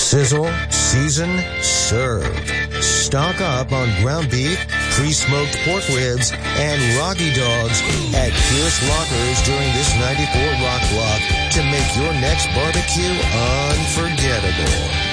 Sizzle, season, serve. Stock up on ground beef, pre-smoked pork ribs, and Rocky Dogs at Pierce Lockers during this 94 Rock Block to make your next barbecue unforgettable.